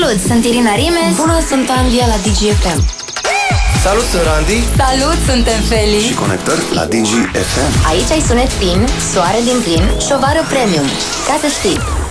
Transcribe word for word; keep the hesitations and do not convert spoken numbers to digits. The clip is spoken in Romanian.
Salut, sunt Irina Rimes. Bună, sunt Andia la Digi F M. Salut, sunt Randy. Salut, suntem Feli. Și conectări la Digi F M. Aici ai sunet fin, soare din plin și o vară premium. Ca să știi.